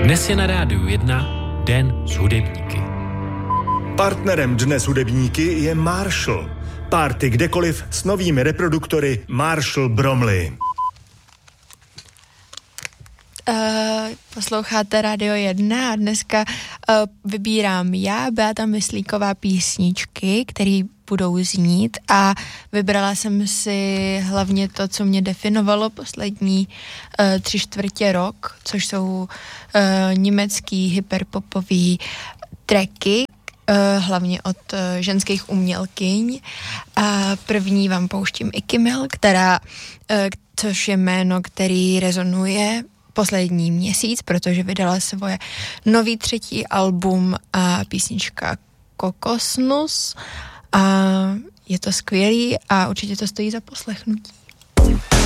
Dnes je na Rádiu 1 Den s hudebníky. Partnerem Dne s hudebníky je Marshall. Party kdekoliv s novými reproduktory Marshall Bromley. Posloucháte Radio 1 a dneska vybírám já, Beata Myslíková, písničky, které budou znít a vybrala jsem si hlavně to, co mě definovalo poslední 3/4 rok, což jsou německý hyperpopový tracky, hlavně od ženských umělkyň. A první vám pouštím Ikimel, což je jméno, který rezonuje poslední měsíc, protože vydala svoje nový 3. album a písnička Kokosnus a je to skvělý a určitě to stojí za poslechnutí.